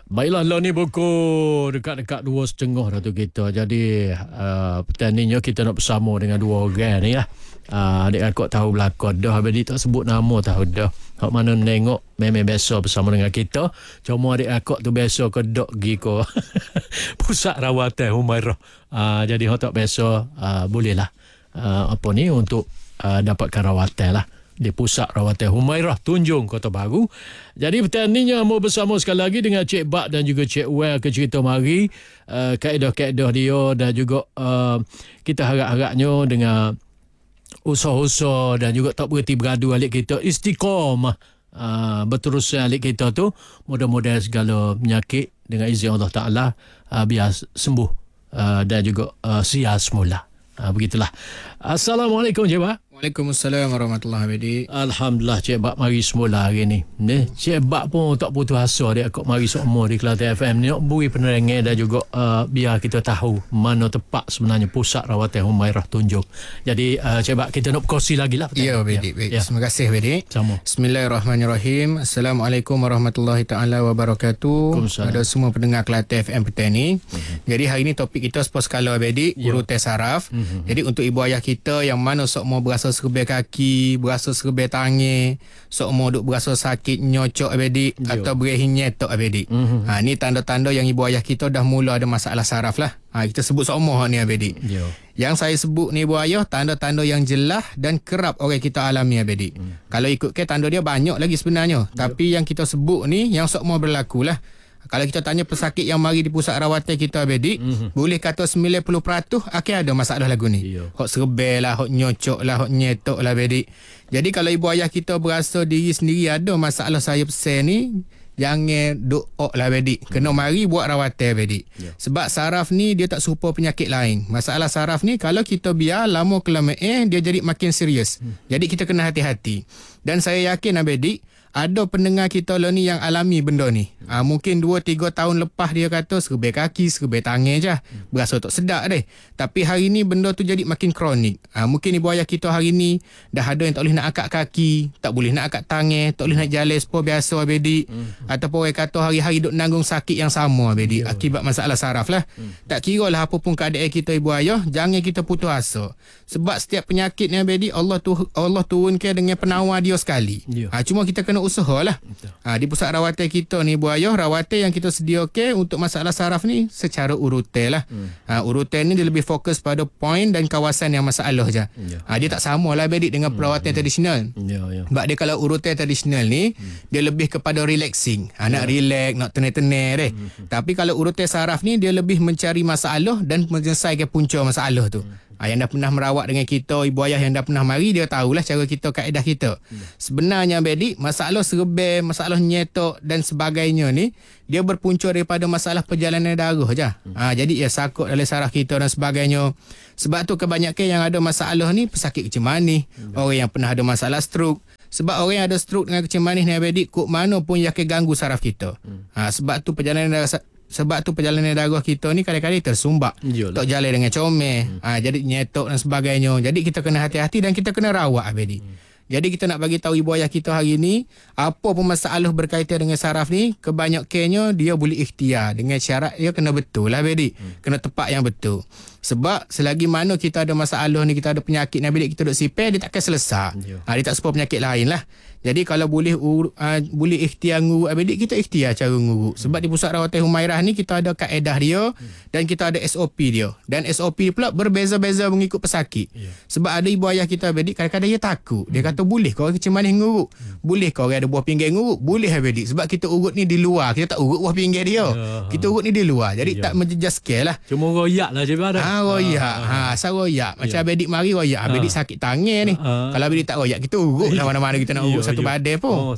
Baiklah, lah ni pukul dekat-dekat 2.30 dah tu kita. Jadi petaninya kita nak bersama dengan dua orang ni lah. Adik akak tahu belakang dah. Abang tak sebut nama tahu dah. Hak mana nengok memang biasa bersama dengan kita. Cuma adik akak tu biasa ke dok pergi ke pusat rawatan Humairah. Jadi hak tak biasa bolehlah apa ni untuk dapatkan rawatan lah di pusat rawatan Humairah Tunjung Kota Baru. Jadi petaninya mau bersama sekali lagi dengan Cik Bak dan juga Cik Well ke cerita mari kaedah-kaedah dia dan juga kita harap-harapnya dengan usaha-usaha dan juga tak berhenti beradu alik kita istiqamah berterusan alik kita tu, mudah-mudahan segala penyakit dengan izin Allah Ta'ala biar sembuh dan juga sihat semula. Begitulah. Assalamualaikum Cik Bak. Waalaikumsalam warahmatullahi wabarakatuh. Alhamdulillah Cik Bak mari semula hari ni. Cik Bak pun tak putus asa dia kok mari semua di Kelantan FM ni nak beri penerangan dan juga biar kita tahu mana tepat sebenarnya pusat rawatan Humairah Tunjung. Jadi Cik Bak kita nak berkongsi lagi lah. Ya, baik. Ya. Terima kasih, Bedik. Sama. Bismillahirrahmanirrahim. Assalamualaikum warahmatullahi taala wabarakatuh. Ada semua pendengar Kelantan FM petani. Jadi hari ni topik kita sepuluh skala, Bedik, urutan saraf. Jadi untuk ibu ayah kita yang mana sok mau berasa serba kaki, berasa serba tangan, sok mau duk berasa sakit nyocok, Bedik, atau berahi nyetok, Bedik. Ni tanda-tanda yang ibu ayah kita dah mula ada masalah saraf lah. Kita sebut sok mau ni, Bedik. Yang saya sebut ni ibu ayah, tanda-tanda yang jelas dan kerap orang kita alami, Bedik. Kalau ikutkan tanda dia banyak lagi sebenarnya. Tapi yang kita sebut ni yang sok mau berlaku lah. Kalau kita tanya pesakit yang mari di pusat rawatan kita, Bedik, boleh kata 90% akan ada masalah lagu ni. Hok serbel lah, hok nyocok lah, hok nyetok lah, Bedik. Jadi kalau ibu ayah kita berasa diri sendiri ada masalah saya pesen ni, jangan duk lah, Bedik. Kena mari buat rawatan, Bedik. Sebab saraf ni dia tak serupa penyakit lain. Masalah saraf ni kalau kita biar lama kelamaan dia jadi makin serius. Jadi kita kena hati-hati. Dan saya yakin, Bedik, ada pendengar kita lah ni yang alami benda ni. Mungkin 2-3 tahun lepas dia kata serba kaki, serba tangan je. Berasa tak sedap deh. Tapi hari ni benda tu jadi makin kronik. Mungkin ibu ayah kita hari ni dah ada yang tak boleh nak angkat kaki, tak boleh nak angkat tangan, tak boleh nak jalan seperti biasa, Bedik. Ataupun orang kata hari-hari duk nanggung sakit yang sama, Bedik, akibat masalah saraf lah. Tak kira lah apa pun keadaan kita ibu ayah, jangan kita putus asa. Sebab setiap penyakit ni, Bedik, Allah turunkan dengan penawar dia sekali. Cuma kita kena usahalah. Di pusat rawatan kita ni ibu ayah, rawatan yang kita sediakan untuk masalah saraf ni secara urutan lah. Urutan ni dia lebih fokus pada poin dan kawasan yang masalah je. Dia tak sama lah, Bedik, dengan perawatan tradisional. Sebab dia kalau urutan tradisional ni dia lebih kepada relaxing. Nak relax, nak tenang-tenang deh. Tapi kalau urutan saraf ni dia lebih mencari masalah dan menyelesaikan punca masalah tu. Yang dah pernah merawat dengan kita, ibu ayah yang dah pernah mari, dia tahulah cara kita, kaedah kita. Sebenarnya, Bedik, masalah serba, masalah nyetok dan sebagainya ni dia berpunca daripada masalah perjalanan darah je. Jadi sakut dalam saraf kita dan sebagainya. Sebab tu kebanyakan yang ada masalah ni pesakit kecil manis, orang yang pernah ada masalah stroke. Sebab orang yang ada stroke dengan kecil manis ni, Bedik, kok mana pun yang akan ganggu saraf kita. Sebab tu perjalanan darah kita ni kadang-kadang tersumbat. Tak jalan dengan comel. Jadi nyetok dan sebagainya. Jadi kita kena hati-hati dan kita kena rawat, Bedik. Jadi kita nak bagi tahu ibu ayah kita hari ni, apa pun masalah berkaitan dengan saraf ni, kebanyakannya dia boleh ikhtiar dengan syarat dia kena betul lah, Bedik. Kena tepat yang betul. Sebab selagi mana kita ada masalah ni, kita ada penyakit ni, Bedik, kita duk sipir, dia takkan selesai. Dia tak serupa penyakit lain lah. Jadi kalau boleh ikhtiar nguruk, Bedik, kita ikhtiar cara nguruk. Sebab di pusat rawatan Humairah ni kita ada kaedah dia dan kita ada SOP dia. Dan SOP pula berbeza-beza mengikut pesakit. Sebab ada ibu ayah kita, Bedik, kadang-kadang dia takut. Dia kata, boleh kau kecil manis nguruk? Boleh kau orang ada buah pinggir nguruk? Boleh, Bedik. Sebab kita urut ni di luar. Kita tak urut buah pinggir dia. Kita urut ni di luar. Jadi tak menjejas scale lah. Cuma royak lah, Cik Bak. Royak. Asal royak. Macam Bedik mari royak. Bedik sakit tangan ni. Kalau Bedik tak royak, kita urut lah mana-mana kita nak urut satu badai pun.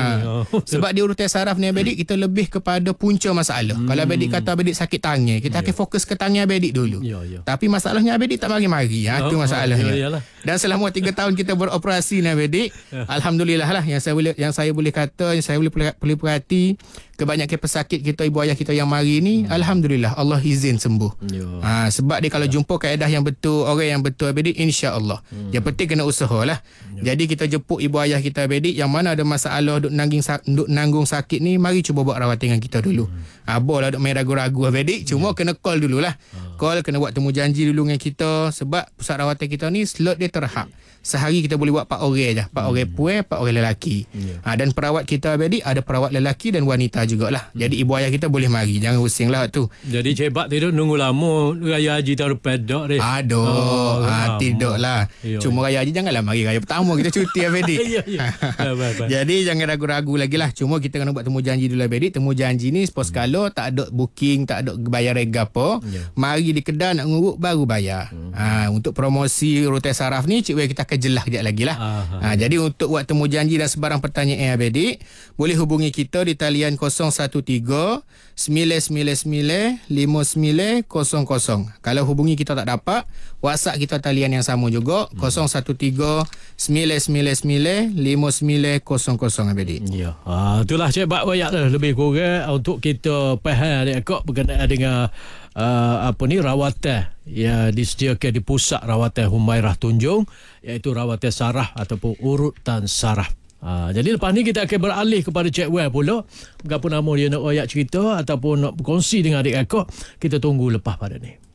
Sebab di urutan saraf ni, Bedik, kita lebih kepada punca masalah. Kalau Bedik kata Bedik sakit tangan, kita akan fokus ke tangan Bedik dulu. Tapi masalahnya Bedik tak mari-mari. Itu masalahnya. Dan selama 3 tahun kita beroperasi ni, Bedik, alhamdulillah lah yang saya boleh kata, yang saya boleh perhati, kebanyakan pesakit kita, ibu ayah kita yang mari ni, alhamdulillah Allah izin sembuh. Sebab dia kalau jumpa kaedah yang betul, orang yang betul Abedik, insya-Allah. Yang penting kena usahalah. Jadi kita jemput ibu ayah kita Abedik yang mana ada masalah duk nanggung sakit ni, mari cuba buat rawatan dengan kita dulu. Boleh duk main ragu-ragu Abedik, cuma kena call dululah. Call, kena buat temu janji dulu dengan kita, sebab pusat rawatan kita ni slot dia terhad. Sehari kita boleh buat 4 orang je. 4 orang puan, 4 orang lelaki. Dan perawat kita Abedik ada perawat lelaki dan wanita jugalah. Jadi ibu ayah kita boleh mari. Jangan pusing lah tu. Jadi cebak tu nunggu lama raya haji tahun depan dak deh. Tidak lah. Cuma raya haji janganlah mari raya pertama kita cuti Abedik. Jadi jangan ragu-ragu lagi lah. Cuma kita kena buat temu janji dulu Abedik. Temu janji ni sepos kalau tak ada booking, tak ada bayar rega apa, mari di kedai nak nguruk baru bayar. Untuk promosi Rotai Saraf ni Cik Wei kita akan jelas kejap lagi lah. Jadi untuk buat temu janji dan sebarang pertanyaan Abedik, boleh hubungi kita di talian 013-999-5900. Kalau hubungi kita tak dapat, WhatsApp kita talian yang sama juga, 013-999-5900 Abedik. Ya. Itulah Cik Bak Wayak lah lebih kurang untuk kita faham dia kok berkenaan dengan rawatan yang disediakan di pusat rawatan Humairah Tunjung, iaitu rawatan saraf ataupun urutan saraf. Jadi lepas ni kita akan beralih kepada Cik Wan pula. Berapa nama dia nak wayak cerita ataupun nak berkongsi dengan adik kakak, kita tunggu lepas pada ni.